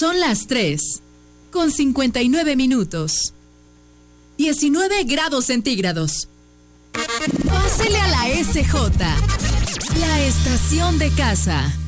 Son las 3:59. 19 grados centígrados. Pásele a la SJ, la estación de casa.